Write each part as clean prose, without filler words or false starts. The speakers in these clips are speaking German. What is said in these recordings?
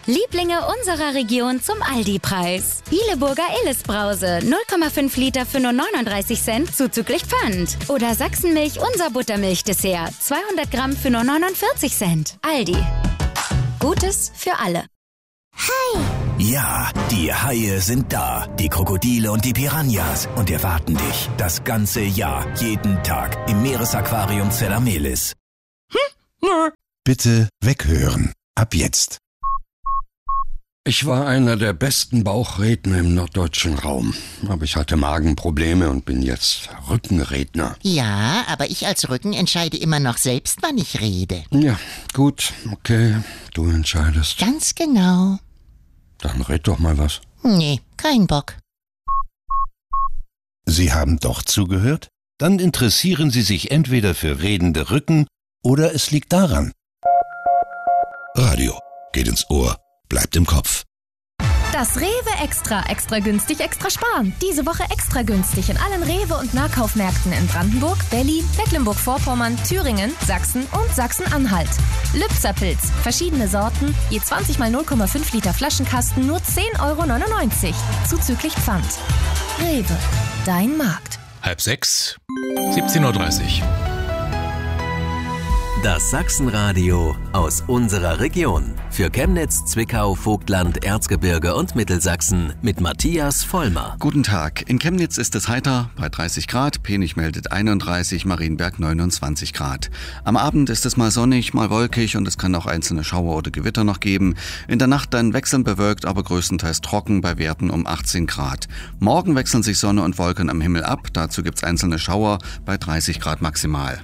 Lieblinge unserer Region zum Aldi-Preis. Hileburger Illes-Brause, 0,5 Liter für nur 39 Cent zuzüglich Pfand. Oder Sachsenmilch unser Buttermilch-Dessert, 200 Gramm für nur 49 Cent. Aldi. Gutes für alle. Hi! Ja, die Haie sind da. Die Krokodile und die Piranhas. Und erwarten dich das ganze Jahr, jeden Tag im Meeresaquarium Zellamelis. Bitte weghören. Ab jetzt. Ich war einer der besten Bauchredner im norddeutschen Raum. Aber ich hatte Magenprobleme und bin jetzt Rückenredner. Ja, aber ich als Rücken entscheide immer noch selbst, wann ich rede. Ja, gut, okay, du entscheidest. Ganz genau. Dann red doch mal was. Nee, kein Bock. Sie haben doch zugehört? Dann interessieren Sie sich entweder für redende Rücken oder es liegt daran. Radio geht ins Ohr, bleibt im Kopf. Das Rewe Extra günstig, extra sparen. Diese Woche extra günstig in allen Rewe- und Nahkaufmärkten in Brandenburg, Berlin, Mecklenburg-Vorpommern, Thüringen, Sachsen und Sachsen-Anhalt. Lübzerpilz, verschiedene Sorten, je 20 mal 0,5 Liter Flaschenkasten, nur 10,99 €, zuzüglich Pfand. Rewe, dein Markt. 5:30, 17:30 Uhr. Das Sachsenradio aus unserer Region. Für Chemnitz, Zwickau, Vogtland, Erzgebirge und Mittelsachsen mit Matthias Vollmer. Guten Tag. In Chemnitz ist es heiter bei 30 Grad, Penich meldet 31, Marienberg 29 Grad. Am Abend ist es mal sonnig, mal wolkig und es kann auch einzelne Schauer oder Gewitter noch geben. In der Nacht dann wechselnd bewölkt, aber größtenteils trocken bei Werten um 18 Grad. Morgen wechseln sich Sonne und Wolken am Himmel ab, dazu gibt's einzelne Schauer bei 30 Grad maximal.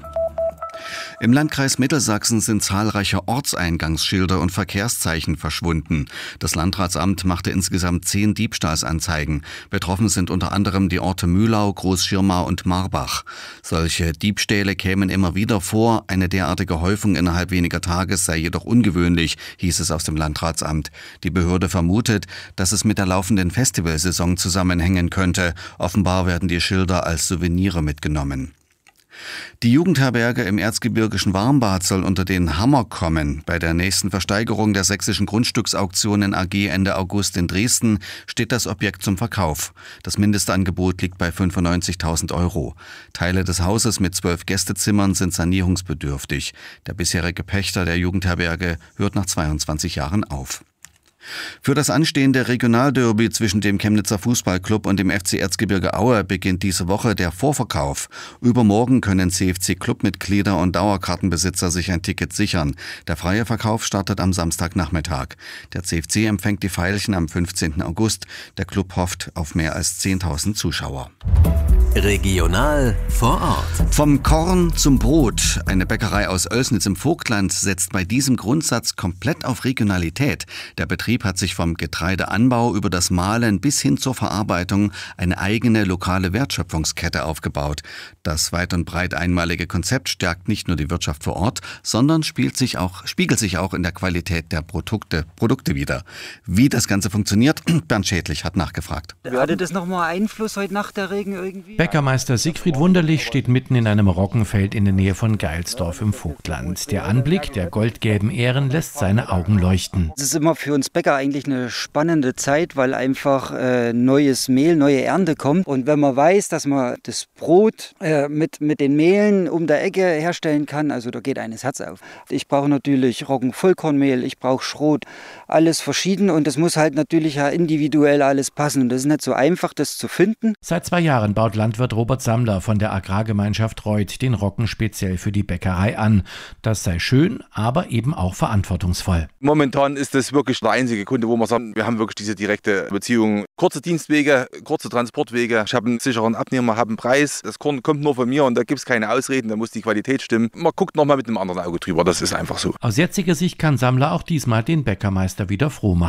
Im Landkreis Mittelsachsen sind zahlreiche Ortseingangsschilder und Verkehrszeichen verschwunden. Das Landratsamt machte insgesamt 10 Diebstahlsanzeigen. Betroffen sind unter anderem die Orte Mühlau, Großschirmau und Marbach. Solche Diebstähle kämen immer wieder vor. Eine derartige Häufung innerhalb weniger Tage sei jedoch ungewöhnlich, hieß es aus dem Landratsamt. Die Behörde vermutet, dass es mit der laufenden Festivalsaison zusammenhängen könnte. Offenbar werden die Schilder als Souvenire mitgenommen. Die Jugendherberge im erzgebirgischen Warmbad soll unter den Hammer kommen. Bei der nächsten Versteigerung der sächsischen Grundstücksauktionen AG Ende August in Dresden steht das Objekt zum Verkauf. Das Mindestangebot liegt bei 95.000 €. Teile des Hauses mit 12 Gästezimmern sind sanierungsbedürftig. Der bisherige Pächter der Jugendherberge hört nach 22 Jahren auf. Für das anstehende Regionalderby zwischen dem Chemnitzer Fußballclub und dem FC Erzgebirge Aue beginnt diese Woche der Vorverkauf. Übermorgen können CFC-Clubmitglieder und Dauerkartenbesitzer sich ein Ticket sichern. Der freie Verkauf startet am Samstagnachmittag. Der CFC empfängt die Veilchen am 15. August. Der Club hofft auf mehr als 10.000 Zuschauer. Regional vor Ort. Vom Korn zum Brot. Eine Bäckerei aus Oelsnitz im Vogtland setzt bei diesem Grundsatz komplett auf Regionalität. Der Betrieb hat sich vom Getreideanbau über das Mahlen bis hin zur Verarbeitung eine eigene lokale Wertschöpfungskette aufgebaut. Das weit und breit einmalige Konzept stärkt nicht nur die Wirtschaft vor Ort, sondern spiegelt sich auch in der Qualität der Produkte wider. Wie das Ganze funktioniert, Bernd Schädlich hat nachgefragt. Hatte das nochmal Einfluss heute Nacht der Regen irgendwie? Bäckermeister Siegfried Wunderlich steht mitten in einem Roggenfeld in der Nähe von Geilsdorf im Vogtland. Der Anblick der goldgelben Ähren lässt seine Augen leuchten. Es ist immer für uns Bäcker eigentlich eine spannende Zeit, weil einfach neues Mehl, neue Ernte kommt. Und wenn man weiß, dass man das Brot mit den Mehlen um der Ecke herstellen kann, also da geht einem das Herz auf. Ich brauche natürlich Roggen-Vollkornmehl, ich brauche Schrot, alles verschieden und das muss halt natürlich ja individuell alles passen. Und das ist nicht so einfach, das zu finden. Seit 2 Jahren baut Landwirt Robert Sammler von der Agrargemeinschaft Reuth den Roggen speziell für die Bäckerei an. Das sei schön, aber eben auch verantwortungsvoll. Momentan ist das wirklich der einzige Kunde, wo man sagt, wir haben wirklich diese direkte Beziehung. Kurze Dienstwege, kurze Transportwege. Ich habe einen sicheren Abnehmer, habe einen Preis. Das Korn kommt nur von mir und da gibt es keine Ausreden, da muss die Qualität stimmen. Man guckt nochmal mit einem anderen Auge drüber, das ist einfach so. Aus jetziger Sicht kann Sammler auch diesmal den Bäckermeister wieder froh machen.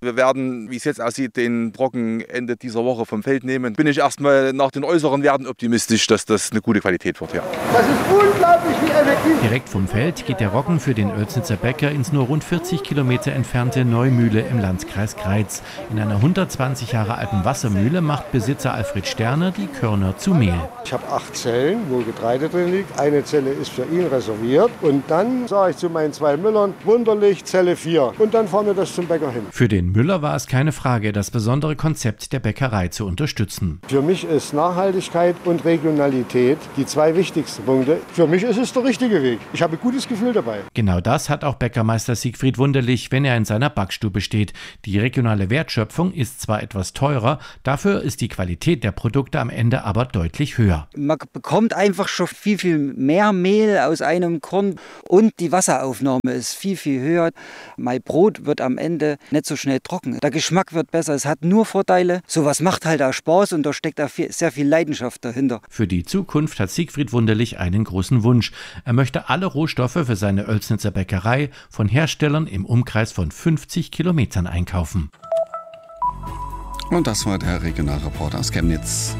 Wir werden, wie es jetzt aussieht, den Brocken Ende dieser Woche vom Feld nehmen. Bin ich erstmal nach den äußeren Werten optimistisch, dass das eine gute Qualität wird. Ja. Das ist unglaublich, wie effektiv. Direkt vom Feld geht der Roggen für den Oelsnitzer Bäcker ins nur rund 40 Kilometer entfernte Neumühle im Landkreis Greiz. In einer 120 Jahre alten Wassermühle macht Besitzer Alfred Sterner die Körner zu Mehl. Ich habe 8 Zellen, wo Getreide drin liegt. Eine Zelle ist für ihn reserviert. Und dann sage ich zu meinen 2 Müllern, Wunderlich, Zelle 4. Und dann fahren wir das zum Bäcker hin. Für den Müller war es keine Frage, das besondere Konzept der Bäckerei zu unterstützen. Für mich ist Nachhaltigkeit und Regionalität die 2 wichtigsten Punkte. Für mich ist es der richtige Weg. Ich habe ein gutes Gefühl dabei. Genau das hat auch Bäckermeister Siegfried Wunderlich, wenn er in seiner Backstube steht. Die regionale Wertschöpfung ist zwar etwas teurer, dafür ist die Qualität der Produkte am Ende aber deutlich höher. Man bekommt einfach schon viel mehr Mehl aus einem Korn und die Wasseraufnahme ist viel höher. Mein Brot wird am Ende nicht so schnell trocken. Der Geschmack wird besser, es hat nur Vorteile. Sowas macht halt auch Spaß und da steckt auch sehr viel Leidenschaft dahinter. Für die Zukunft hat Siegfried Wunderlich einen großen Wunsch. Er möchte alle Rohstoffe für seine Oelsnitzer Bäckerei von Herstellern im Umkreis von 50 Kilometern einkaufen. Und das war der Regionalreporter aus Chemnitz.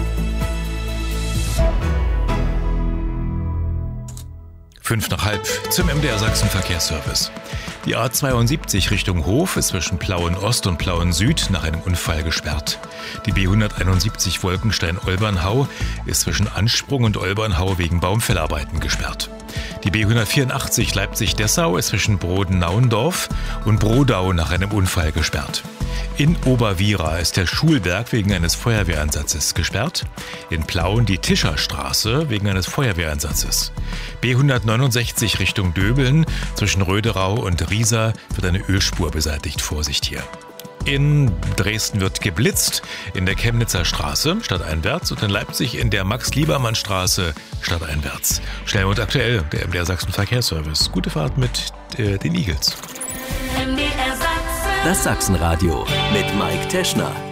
Fünf nach halb zum MDR Sachsen Verkehrsservice. Die A72 Richtung Hof ist zwischen Plauen Ost und Plauen Süd nach einem Unfall gesperrt. Die B171 Wolkenstein-Olbernhau ist zwischen Ansprung und Olbernhau wegen Baumfellarbeiten gesperrt. Die B184 Leipzig-Dessau ist zwischen Broden-Nauendorf und Brodau nach einem Unfall gesperrt. In Oberwiera ist der Schulberg wegen eines Feuerwehreinsatzes gesperrt. In Plauen die Tischerstraße wegen eines Feuerwehreinsatzes. B169 Richtung Döbeln zwischen Röderau und Riesa wird eine Ölspur beseitigt. Vorsicht hier. In Dresden wird geblitzt, in der Chemnitzer Straße stadteinwärts und in Leipzig in der Max-Liebermann-Straße stadteinwärts. Schnell und aktuell, der MDR Sachsen Verkehrsservice. Gute Fahrt mit den Eagles. Das Sachsenradio mit Mike Teschner.